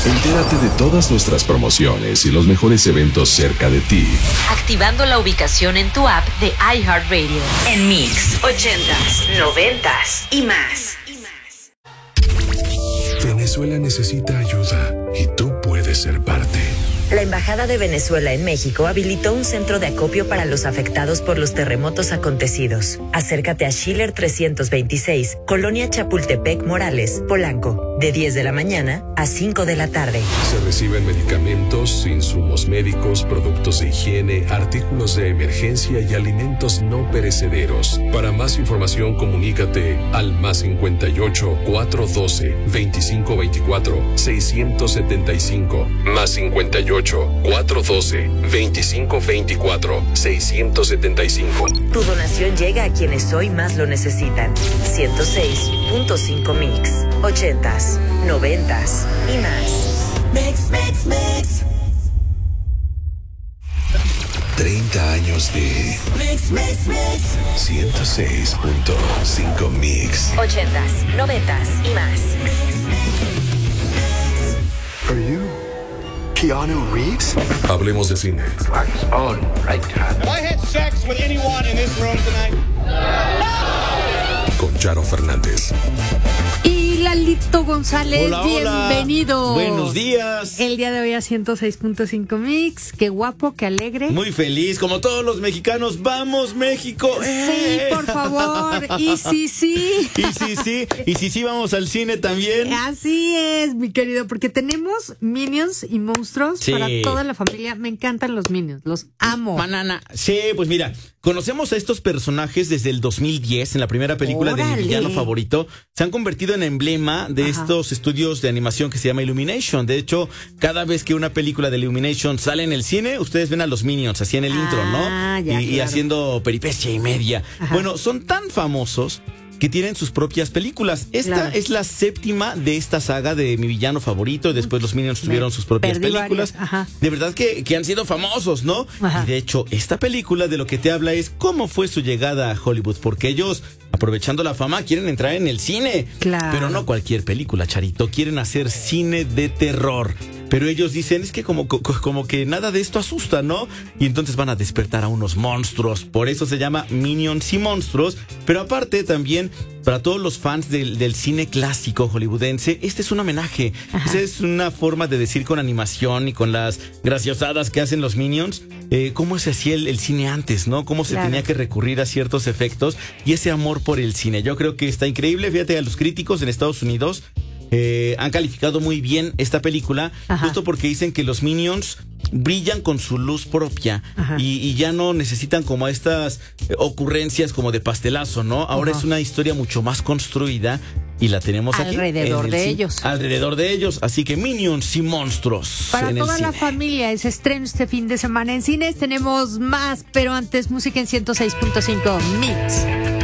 Entérate de todas nuestras promociones y los mejores eventos cerca de ti. Activando la ubicación en tu app de iHeartRadio. En Mix, 80s, 90s y más. Venezuela necesita ayuda y tú puedes ser parte. La Embajada de Venezuela en México habilitó un centro de acopio para los afectados por los terremotos acontecidos. Acércate a Schiller 326, Colonia Chapultepec, Morales, Polanco, de 10 de la mañana a 5 de la tarde. Se reciben medicamentos, insumos médicos, productos de higiene, artículos de emergencia y alimentos no perecederos. Para más información, comunícate al +58 412 2524 675 +58 412 2524 675. Tu donación llega a quienes hoy más lo necesitan. 106.5 Mix, 80s, 90s y más. Mix, mix, mix. 30 años de Mix, mix, mix. 106.5 Mix. 80s, 90s y más. Are you Keanu Reeves? Hablemos de cine. On right time. Have I had sex with anyone in this room tonight? Con Charo Fernández. Y Lalito González, Hola, hola. bienvenido. Buenos días. El día de hoy a 106.5 Mix. Qué guapo, qué alegre. Muy feliz, como todos los mexicanos. ¡Vamos, México! Sí, por favor. Y sí, sí. Y sí, vamos al cine también. Así es, mi querido, porque tenemos Minions y monstruos Sí. para toda la familia. Me encantan los Minions, los amo. Manana. Sí, pues mira, conocemos a estos personajes desde el 2010, en la primera película de mi Órale. villano favorito. Se han convertido en emblema de estos estudios de animación que se llama Illumination. De hecho, cada vez que una película de Illumination sale en el cine, ustedes ven a los Minions así en el intro, ¿no? Ya, y claro. haciendo peripecia y media. Ajá. Bueno, son tan famosos que tienen sus propias películas. Esta Claro. es la séptima de esta saga de mi villano favorito. Después los Minions tuvieron sus propias perdí películas. varias, ajá. De verdad que han sido famosos, ¿no? Ajá. Y de hecho, esta película de lo que te habla es cómo fue su llegada a Hollywood. Porque ellos, aprovechando la fama, quieren entrar en el cine. Claro. Pero no cualquier película, Charito. Quieren hacer cine de terror. Pero ellos dicen, es que como que nada de esto asusta, ¿no? Y entonces van a despertar a unos monstruos. Por eso se llama Minions y Monstruos. Pero aparte también, para todos los fans del cine clásico hollywoodense, este es un homenaje. Esta es una forma de decir con animación y con las graciosadas que hacen los Minions, cómo se hacía el cine antes, ¿no? Cómo se Claro. tenía que recurrir a ciertos efectos y ese amor por el cine. Yo creo que está increíble. Fíjate, a los críticos en Estados Unidos han calificado muy bien esta película, Ajá. justo porque dicen que los Minions brillan con su luz propia y ya no necesitan como estas ocurrencias como de pastelazo, ¿no? Ahora Ajá. es una historia mucho más construida y la tenemos aquí. Alrededor en el de cine. ellos. Alrededor de ellos. Así que Minions y Monstruos Para en el toda la cine. familia, es estreno este fin de semana en cines. Tenemos más, pero antes música en 106.5 Mix.